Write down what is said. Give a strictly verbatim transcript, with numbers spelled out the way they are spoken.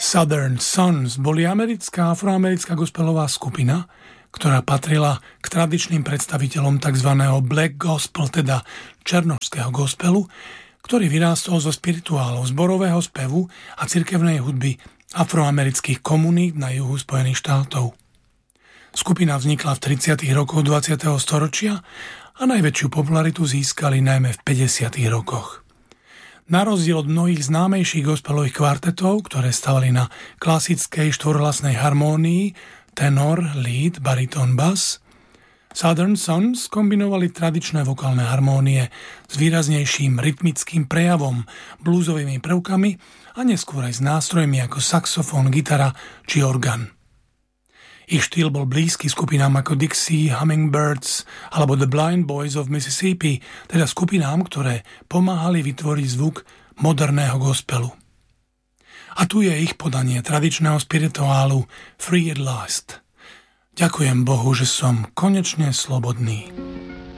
Southern Sons boli americká afroamerická gospelová skupina, ktorá patrila k tradičným predstaviteľom tzv. Black Gospel, teda černošského gospelu, ktorý vyrástol zo spirituálov, zborového spevu a cirkevnej hudby afroamerických komunít na juhu Spojených štátov. Skupina vznikla v tridsiatych rokoch dvadsiateho storočia a najväčšiu popularitu získali najmä v päťdesiatych rokoch. Na rozdiel od mnohých známejších gospelových kvartetov, ktoré stavali na klasickej štvorhlasnej harmónii, tenor, lead, baritón, bas, Southern Sons kombinovali tradičné vokálne harmónie s výraznejším rytmickým prejavom, bluesovými prvkami a neskôr aj s nástrojmi ako saxofón, gitara či orgán. Ich štýl bol blízky skupinám ako Dixie, Hummingbirds alebo The Blind Boys of Mississippi, teda skupinám, ktoré pomáhali vytvoriť zvuk moderného gospelu. A tu je ich podanie tradičného spirituálu Free at Last. Ďakujem Bohu, že som konečne slobodný.